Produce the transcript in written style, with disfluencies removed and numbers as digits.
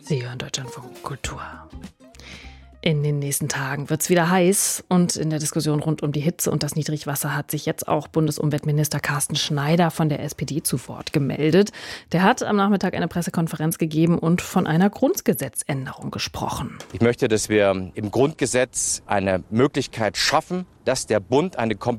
Sie hören Deutschlandfunk Kultur. In den nächsten Tagen wird es wieder heiß und in der Diskussion rund um die Hitze und das Niedrigwasser hat sich jetzt auch Bundesumweltminister Carsten Schneider von der SPD zu Wort gemeldet. Der hat am Nachmittag eine Pressekonferenz gegeben und von einer Grundgesetzänderung gesprochen. Ich möchte, dass wir im Grundgesetz eine Möglichkeit schaffen, dass der Bund eine Kompetenzregelung